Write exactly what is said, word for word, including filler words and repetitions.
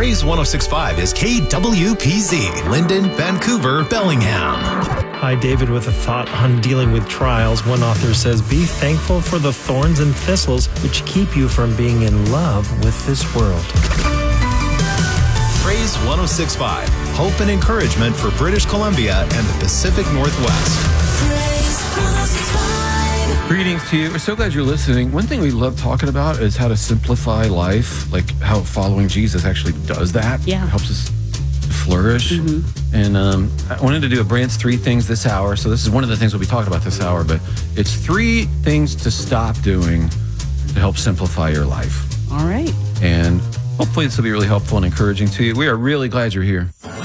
Praise one oh six point five is K W P Z, Linden, Vancouver, Bellingham. Hi, David, with a thought on dealing with trials. One author says, be thankful for the thorns and thistles which keep you from being in love with this world. Praise one oh six point five, hope and encouragement for British Columbia and the Pacific Northwest. Greetings to you. We're so glad you're listening. One thing we love talking about is how to simplify life, like how following Jesus actually does that. Yeah. It helps us flourish. Mm-hmm. And um, I wanted to do a Brandt's three things this hour. So this is one of the things we'll be talking about this hour, but it's three things to stop doing to help simplify your life. All right. And hopefully this will be really helpful and encouraging to you. We are really glad you're here.